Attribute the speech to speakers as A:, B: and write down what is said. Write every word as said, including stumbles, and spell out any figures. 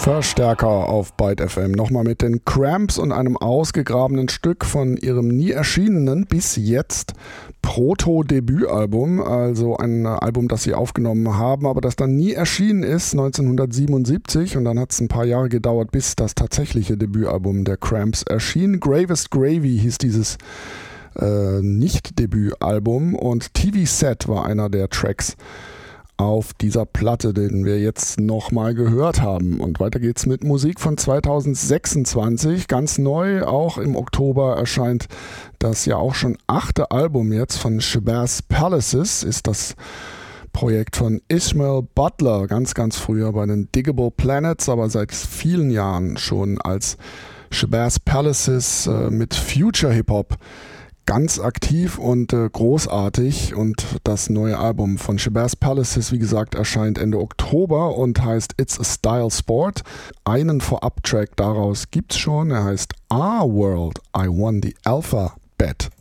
A: Verstärker auf Byte F M. Nochmal mit den Cramps und einem ausgegrabenen Stück von ihrem nie erschienenen, bis jetzt Proto-Debütalbum. Also ein Album, das sie aufgenommen haben, aber das dann nie erschienen ist, neunzehnhundertsiebenundsiebzig. Und dann hat es ein paar Jahre gedauert, bis das tatsächliche Debütalbum der Cramps erschien. Gravest Gravy hieß dieses äh, Nicht-Debütalbum und T V-Set war einer der Tracks auf dieser Platte, den wir jetzt nochmal gehört haben. Und weiter geht's mit Musik von zweitausendsechsundzwanzig. Ganz neu, auch im Oktober erscheint das ja auch schon achte Album jetzt von Shabazz Palaces. Ist das Projekt von Ishmael Butler, ganz, ganz früher bei den Diggable Planets, aber seit vielen Jahren schon als Shabazz Palaces äh, mit Future Hip-Hop ganz aktiv und äh, großartig. Und das neue Album von Shabazz Palaces, wie gesagt, erscheint Ende Oktober und heißt It's a Style Sport. Einen Vorab-Track daraus gibt's schon, er heißt Our World, I Won the Alpha Bet.